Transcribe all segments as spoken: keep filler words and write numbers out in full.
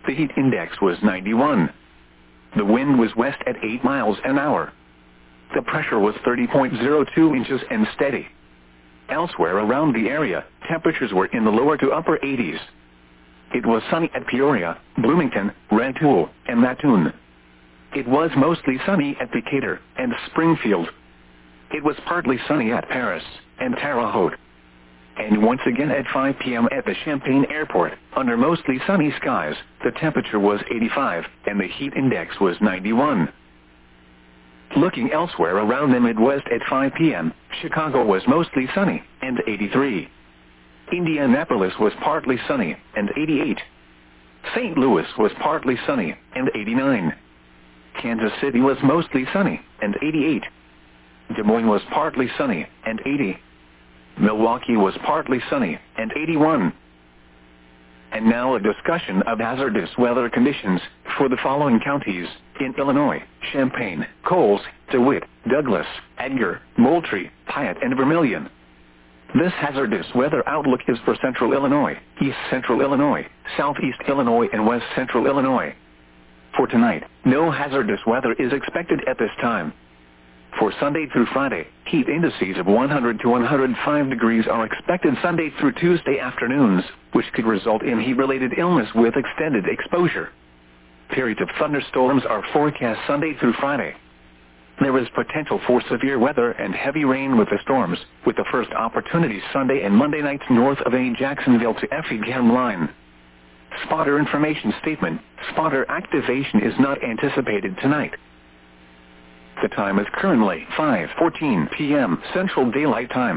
The heat index was ninety-one. The wind was west at eight miles an hour. The pressure was thirty point zero two inches and steady. Elsewhere around the area, temperatures were in the lower to upper eighties. It was sunny at Peoria, Bloomington, Rantoul, and Mattoon. It was mostly sunny at Decatur and Springfield. It was partly sunny at Paris and Terre Haute. And once again at five p m at the Champaign Airport, under mostly sunny skies, the temperature was eighty-five and the heat index was ninety-one. Looking elsewhere around the Midwest at five p m, Chicago was mostly sunny and eighty-three. Indianapolis was partly sunny and eighty-eight. Saint Louis was partly sunny and eighty-nine. Kansas City was mostly sunny and eighty-eight. Des Moines was partly sunny and eighty. Milwaukee was partly sunny and eighty-one. And now a discussion of hazardous weather conditions for the following counties in Illinois: Champaign, Coles, DeWitt, Douglas, Edgar, Moultrie, Piatt, and Vermilion. This hazardous weather outlook is for central Illinois, east central Illinois, southeast Illinois, and west central Illinois. For tonight, no hazardous weather is expected at this time. For Sunday through Friday, heat indices of one hundred to one hundred five degrees are expected Sunday through Tuesday afternoons, which could result in heat-related illness with extended exposure. Periods of thunderstorms are forecast Sunday through Friday. There is potential for severe weather and heavy rain with the storms, with the first opportunities Sunday and Monday nights north of a Jacksonville to Effingham line. Spotter information statement: spotter activation is not anticipated tonight. The time is currently five fourteen p m Central Daylight Time.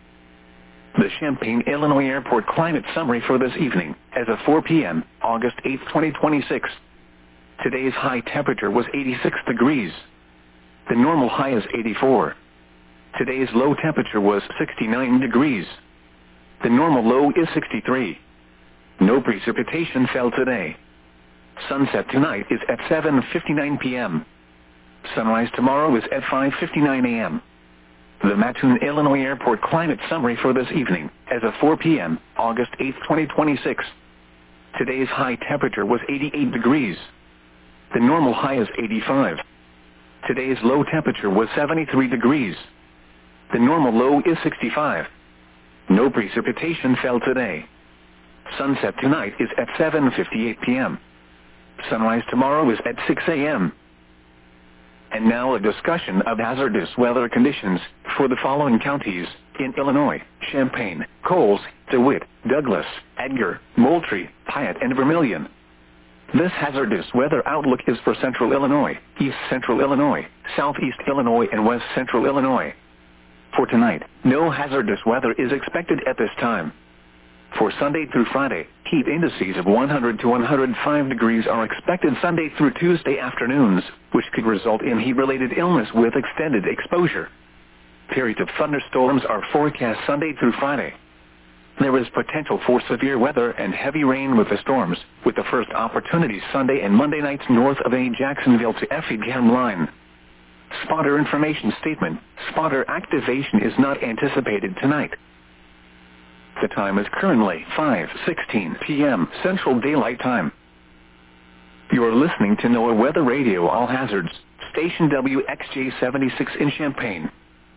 The Champaign, Illinois Airport climate summary for this evening, as of four p m, August eighth, twenty twenty-six. Today's high temperature was eighty-six degrees. The normal high is eighty-four. Today's low temperature was sixty-nine degrees. The normal low is sixty-three. No precipitation fell today. Sunset tonight is at seven fifty-nine p m Sunrise tomorrow is at five fifty-nine a m The Mattoon, Illinois Airport climate summary for this evening, as of four p m, August eighth, twenty twenty-six. Today's high temperature was eighty-eight degrees. The normal high is eighty-five. Today's low temperature was seventy-three degrees. The normal low is sixty-five. No precipitation fell today. Sunset tonight is at seven fifty-eight p m Sunrise tomorrow is at six a m And now a discussion of hazardous weather conditions for the following counties in Illinois: Champaign, Coles, DeWitt, Douglas, Edgar, Moultrie, Piatt, and Vermilion. This hazardous weather outlook is for central Illinois, east central Illinois, southeast Illinois, and west central Illinois. For tonight, no hazardous weather is expected at this time. For Sunday through Friday, heat indices of one hundred to one hundred five degrees are expected Sunday through Tuesday afternoons, which could result in heat-related illness with extended exposure. Periods of thunderstorms are forecast Sunday through Friday. There is potential for severe weather and heavy rain with the storms, with the first opportunities Sunday and Monday nights north of a Jacksonville to Effingham line. Spotter information statement: spotter activation is not anticipated tonight. The time is currently five sixteen p m Central Daylight Time. You are listening to NOAA Weather Radio All Hazards, station W X J seventy-six in Champaign.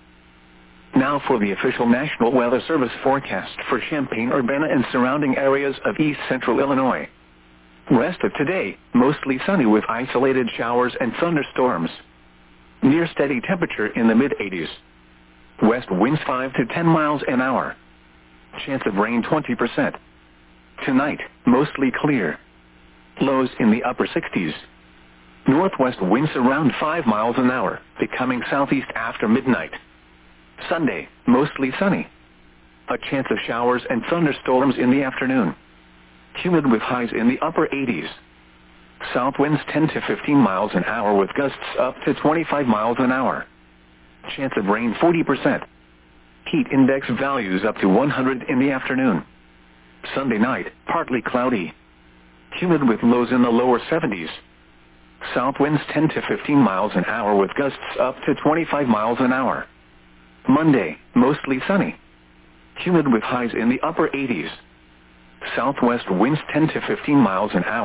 Now for the official National Weather Service forecast for Champaign, Urbana, and surrounding areas of east central Illinois. Rest of today, mostly sunny with isolated showers and thunderstorms. Near steady temperature in the mid eighties. West winds five to ten miles an hour. Chance of rain twenty percent. Tonight, mostly clear. Lows in the upper sixties. Northwest winds around five miles an hour, becoming southeast after midnight. Sunday, mostly sunny. A chance of showers and thunderstorms in the afternoon. Humid with highs in the upper eighties. South winds ten to fifteen miles an hour with gusts up to twenty-five miles an hour. Chance of rain forty percent. Heat index values up to one hundred in the afternoon. Sunday night, partly cloudy. Humid with lows in the lower seventies. South winds ten to fifteen miles an hour with gusts up to twenty-five miles an hour. Monday, mostly sunny. Humid with highs in the upper eighties. Southwest winds ten to fifteen miles an hour.